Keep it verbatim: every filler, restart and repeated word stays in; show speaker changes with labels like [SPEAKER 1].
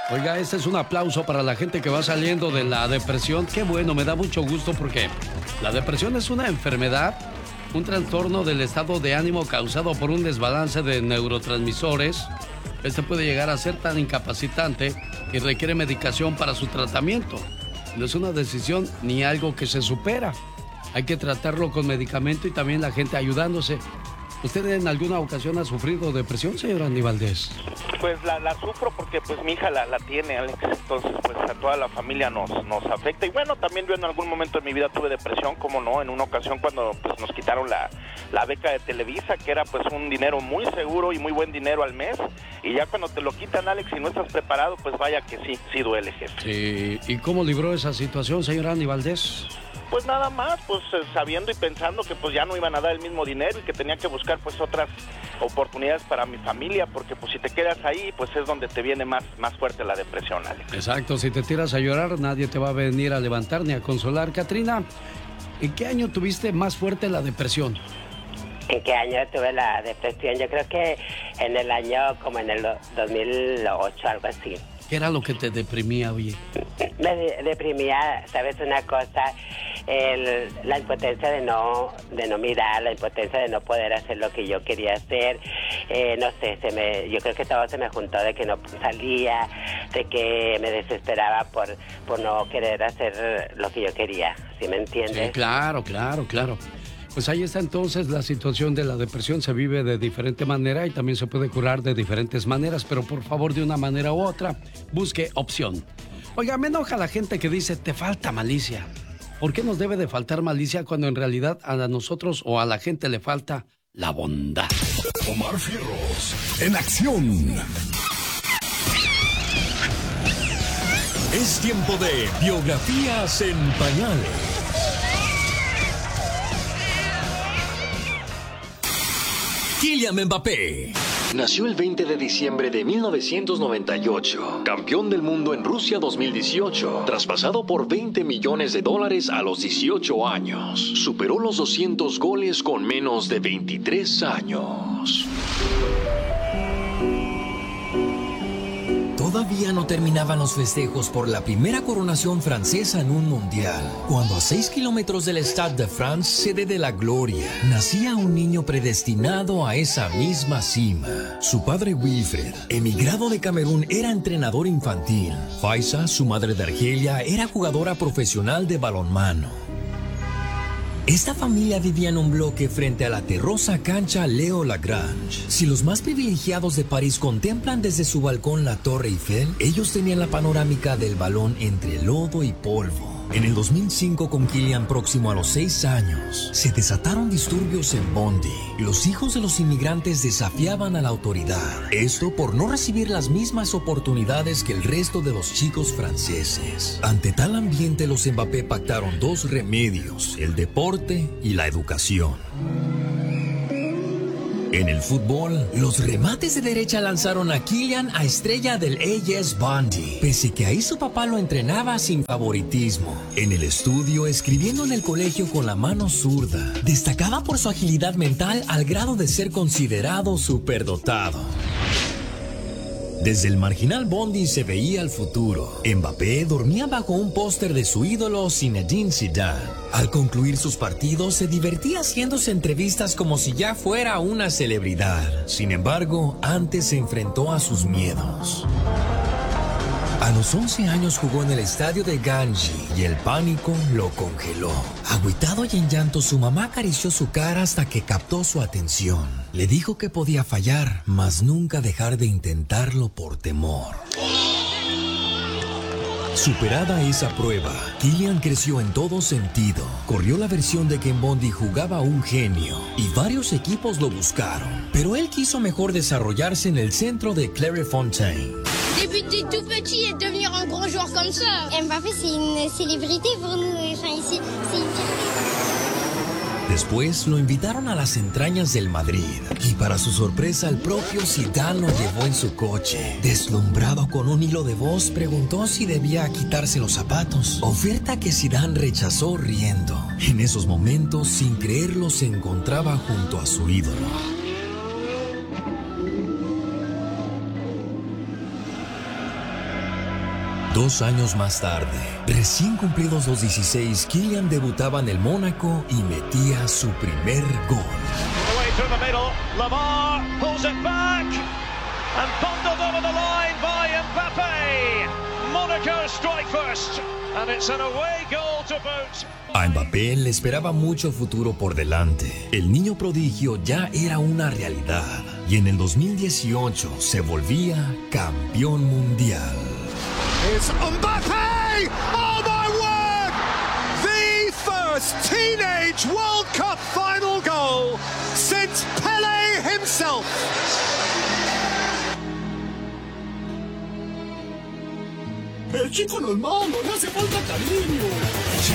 [SPEAKER 1] Oiga, este es un aplauso para la gente que va saliendo de la depresión. Qué bueno, me da mucho gusto porque la depresión es una enfermedad, un trastorno del estado de ánimo causado por un desbalance de neurotransmisores. Este puede llegar a ser tan incapacitante y requiere medicación para su tratamiento. No es una decisión ni algo que se supera. Hay que tratarlo con medicamento y también la gente ayudándose. ¿Usted en alguna ocasión ha sufrido depresión, señor Andy Valdés?
[SPEAKER 2] Pues la, la sufro porque pues mi hija la, la tiene, Alex, entonces pues a toda la familia nos, nos afecta. Y bueno, también yo en algún momento de mi vida tuve depresión, como no, en una ocasión cuando pues nos quitaron la, la beca de Televisa, que era pues un dinero muy seguro y muy buen dinero al mes, y ya cuando te lo quitan, Alex, y no estás preparado, pues vaya que sí, sí duele, jefe.
[SPEAKER 1] Sí. ¿Y cómo libró esa situación, señor Andy Valdés?
[SPEAKER 2] Pues nada más, pues sabiendo y pensando que pues ya no iban a dar el mismo dinero y que tenía que buscar pues otras oportunidades para mi familia, porque pues si te quedas ahí, pues es donde te viene más, más fuerte la depresión, Alex.
[SPEAKER 1] Exacto, si te tiras a llorar, nadie te va a venir a levantar ni a consolar. Catrina, ¿en qué año tuviste más fuerte la depresión?
[SPEAKER 3] ¿En qué año tuve la depresión? Yo creo que en el año como en el dos mil ocho, algo así.
[SPEAKER 1] ¿Qué era lo que te deprimía, oye?
[SPEAKER 3] Me de- deprimía, ¿sabes una cosa? El, la impotencia de no de no mirar, la impotencia de no poder hacer lo que yo quería hacer. Eh, no sé, se me, yo creo que todo se me juntó de que no salía, de que me desesperaba por, por no querer hacer lo que yo quería, ¿sí me entiendes?
[SPEAKER 1] Sí, claro, claro, claro. Pues ahí está entonces la situación de la depresión. Se vive de diferente manera y también se puede curar de diferentes maneras, pero por favor, de una manera u otra, busque opción. Oiga, me enoja la gente que dice, te falta malicia. ¿Por qué nos debe de faltar malicia cuando en realidad a nosotros o a la gente le falta la bondad?
[SPEAKER 4] Omar Fierros, en acción. Es tiempo de biografías en pañales. Kylian Mbappé.
[SPEAKER 5] Nació el veinte de diciembre de mil novecientos noventa y ocho, campeón del mundo en Rusia dos mil dieciocho, traspasado por veinte millones de dólares a los dieciocho años. Superó los doscientos goles con menos de veintitrés años.
[SPEAKER 6] Todavía no terminaban los festejos por la primera coronación francesa en un mundial, cuando a seis kilómetros del Stade de France, sede de la gloria, nacía un niño predestinado a esa misma cima. Su padre Wilfred, emigrado de Camerún, era entrenador infantil. Faisa, su madre de Argelia, era jugadora profesional de balonmano. Esta familia vivía en un bloque frente a la terrosa cancha Leo Lagrange. Si los más privilegiados de París contemplan desde su balcón la Torre Eiffel, ellos tenían la panorámica del balón entre lodo y polvo. En el dos mil cinco, con Kylian próximo a los seis años, se desataron disturbios en Bondy. Los hijos de los inmigrantes desafiaban a la autoridad. Esto por no recibir las mismas oportunidades que el resto de los chicos franceses. Ante tal ambiente, los Mbappé pactaron dos remedios: el deporte y la educación. En el fútbol, los remates de derecha lanzaron a Kylian a estrella del A S Bondy, pese que ahí su papá lo entrenaba sin favoritismo. En el estudio, escribiendo en el colegio con la mano zurda, destacaba por su agilidad mental al grado de ser considerado superdotado. Desde el marginal Bondy se veía el futuro. Mbappé dormía bajo un póster de su ídolo Zinedine Zidane. Al concluir sus partidos, se divertía haciéndose entrevistas como si ya fuera una celebridad. Sin embargo, antes se enfrentó a sus miedos. A los once años jugó en el estadio de Ganji y el pánico lo congeló. Agüitado y en llanto, su mamá acarició su cara hasta que captó su atención. Le dijo que podía fallar, mas nunca dejar de intentarlo por temor. Superada esa prueba, Kylian creció en todo sentido. Corrió la versión de que en Bondy jugaba un genio y varios equipos lo buscaron. Pero él quiso mejor desarrollarse en el centro de Clairefontaine.
[SPEAKER 7] Débuter tout petit et devenir un grand joueur comme ça. Mbappé, c'est une célébrité pour nous. Enfin, ici, c'est une fierté.
[SPEAKER 6] Después lo invitaron a las entrañas del Madrid y para su sorpresa el propio Zidane lo llevó en su coche. Deslumbrado con un hilo de voz, preguntó si debía quitarse los zapatos, oferta que Zidane rechazó riendo. En esos momentos, sin creerlo, se encontraba junto a su ídolo. Dos años más tarde, recién cumplidos los dieciséis, Kylian debutaba en el Mónaco y metía su primer gol.
[SPEAKER 8] Away through the middle, Lamar pulls it back and bundled over the line by Mbappé. Monaco strike first and it's an away goal to boot.
[SPEAKER 6] A Mbappé le esperaba mucho futuro por delante. El niño prodigio ya era una realidad y en el dos mil dieciocho se volvía campeón mundial.
[SPEAKER 9] It's Mbappé! Oh my word! The first teenage World Cup final goal since Pelé himself.
[SPEAKER 10] El chico normal, no le hace falta cariño.